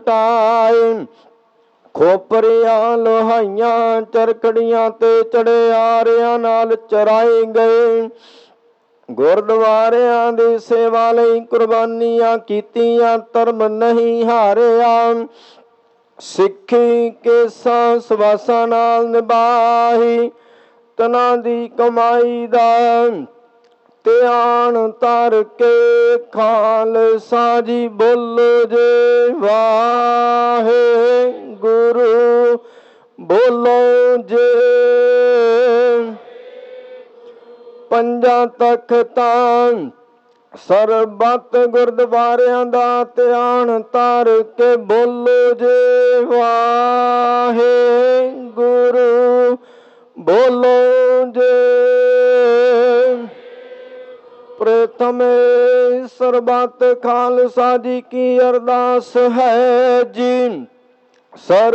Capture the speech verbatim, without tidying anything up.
Tie ਖੋਪਰੀਆਂ ਲੋਹਾਈਆਂ ਚਰਖੜੀਆਂ ਤੇ ਚੜਿਆਰਿਆਂ ਨਾਲ ਚਰਾਏ ਗਏ। ਗੁਰਦੁਆਰਿਆਂ ਦੀ ਸੇਵਾ ਲਈ ਕੁਰਬਾਨੀਆਂ ਕੀਤੀਆਂ, ਧਰਮ ਨਹੀਂ ਹਾਰਿਆ। ਸਿੱਖੀ ਕੇਸਾਂ ਸਵਾਸਾਂ ਨਾਲ ਨਿਭਾਈ, ਤਨਾਂ ਦੀ ਕਮਾਈ ਦਾ ਧਿਆਨ ਧਰ ਕੇ ਖਾਲਸਾ ਜੀ ਬੋਲੋ ਜੇ ਵਾਹਿਗੁਰੂ ਬੋਲੋ ਜੇ। ਪੰਜਾਂ ਤਖਤਾਂ ਸਰਬੱਤ ਗੁਰਦੁਆਰਿਆਂ ਦਾ ਧਿਆਨ ਧਰ ਕੇ ਬੋਲੋ ਜੇ ਵਾਹਿਗੁਰੂ ਬੋਲੋ ਜੇ। ਪ੍ਰਥਮੇ ਸਰਬੱਤ ਖਾਲਸਾ ਜੀ ਕੀ ਅਰਦਾਸ ਹੈ ਜੀ। ਸਰ